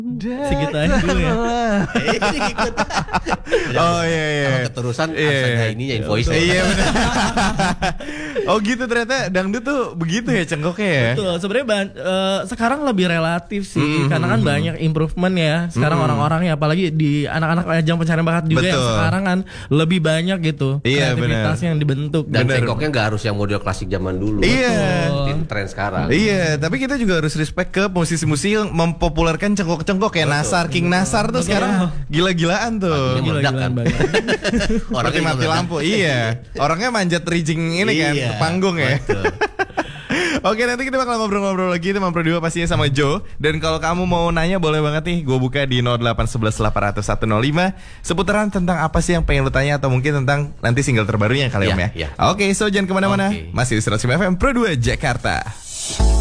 Segitu aja dulu ya. Ikut. Oh iya. Kalau keterusan harus ada ininya invoice. Iya benar. Oh gitu ternyata dangdut tuh begitu ya cengkoknya ya. Betul, sebenarnya sekarang lebih relatif sih, karena kan banyak improvement ya. Sekarang orang-orang ya, apalagi di anak-anak ajang pencarian bakat juga yang sekarang kan lebih banyak gitu kreativitasnya yang dibentuk. Dan cengkoknya nggak harus yang model klasik zaman dulu. Iya. Itu tren sekarang. Iya, tapi kita juga harus respect ke musisi-musisi yang mempopulerkan cengkok-cengkok kayak Nasar, King Nasar tuh sekarang gila-gilaan tuh. Gila-gilaan banget. Orangnya mati lampu. Iya. Orangnya manjat rigging ini kan, ke panggung ya. Oke, nanti kita bakal ngobrol-ngobrol lagi teman Pro 2 pastinya sama Joe. Dan kalau kamu mau nanya boleh banget nih, gue buka di 0811 800 105 seputaran tentang apa sih yang pengen lu tanya, atau mungkin tentang nanti single terbarunya kali ya. Oke, so jangan kemana-mana. Masih di 105 FM Pro 2 Jakarta.